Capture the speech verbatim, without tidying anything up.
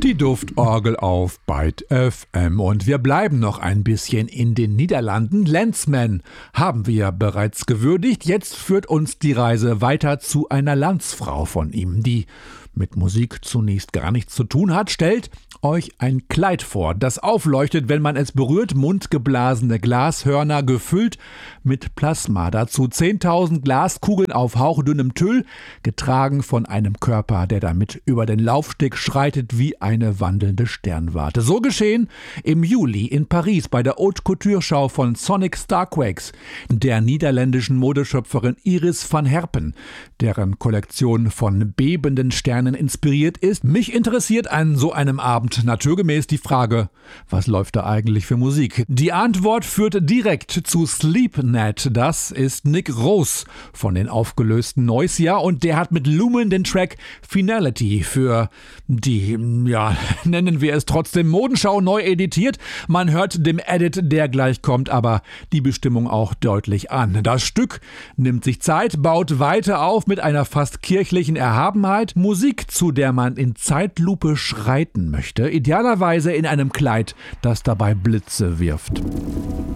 Die Duftorgel auf Byte F M und wir bleiben noch ein bisschen in den Niederlanden. Landsman haben wir bereits gewürdigt. Jetzt führt uns die Reise weiter zu einer Landsfrau von ihm, die mit Musik zunächst gar nichts zu tun hat. Stellt euch ein Kleid vor, das aufleuchtet, wenn man es berührt. Mundgeblasene Glashörner gefüllt mit Plasma. Dazu zehntausend Glaskugeln auf hauchdünnem Tüll, getragen von einem Körper, der damit über den Laufsteg schreitet wie eine wandelnde Sternwarte. So geschehen im Juli in Paris bei der Haute Couture Schau von Sonic Starquakes, der niederländischen Modeschöpferin Iris van Herpen, deren Kollektion von bebenden Sternen inspiriert ist. Mich interessiert an so einem Abend naturgemäß die Frage, was läuft da eigentlich für Musik? Die Antwort führt direkt zu Sleepnet. Das ist Nick Rose von den aufgelösten Noisia und der hat mit Lumen den Track Finality für die, ja, nennen wir es trotzdem Modenschau neu editiert. Man hört dem Edit, der gleich kommt, aber die Bestimmung auch deutlich an. Das Stück nimmt sich Zeit, baut weiter auf mit einer fast kirchlichen Erhabenheit. Musik, zu der man in Zeitlupe schreiten möchte, idealerweise in einem Kleid, das dabei Blitze wirft.